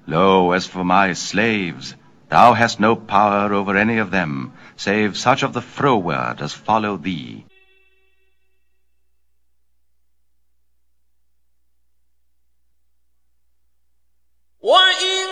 Lo, as for my slaves, thou hast no power over any of them, save such of the froward as follow thee.